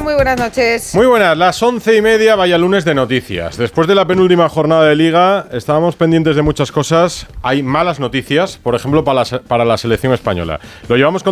muy buenas noches. Muy buenas, las 11:30, vaya lunes de noticias. Después de la penúltima jornada de Liga, estábamos pendientes de muchas cosas. Hay malas noticias, por ejemplo, para la selección española. Lo llevamos